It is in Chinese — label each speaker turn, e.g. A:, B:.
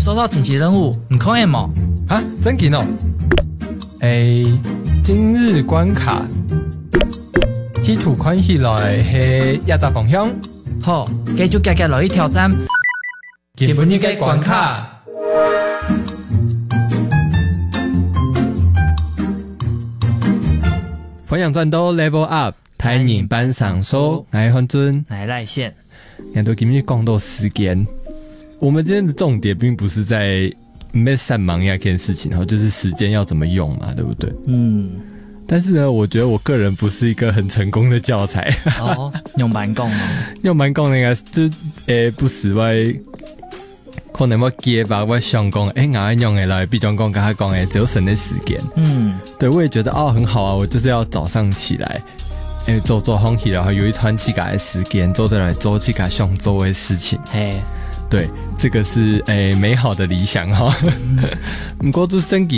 A: 收到紧急任务，你可以吗？
B: 啊，真紧哦！今日关卡，去图款起来是20方向。
A: 好，繼續格格落去挑戰。
B: 基本一個關卡。歡迎轉到 Level Up， 台人班上手，我是范尊，
A: 來賴線。
B: 看到今日講到時間，我們今天的重點並不是在沒散忙一件事情，就是時間要怎麼用嘛，對不對？嗯。但是呢，我覺得我個人不是一個很成功的教材。
A: 哦，用蠻講嗎？
B: 用蠻講那個就不是我可能我記吧，我想講我用的來，比較講跟他講只有省的時間。嗯，對，我也覺得很好啊，我就是要早上起來，做好起來，然後有一團自己的時間，做得來做自己想做的事情。嘿，對，這個是美好的理想哈。不過就真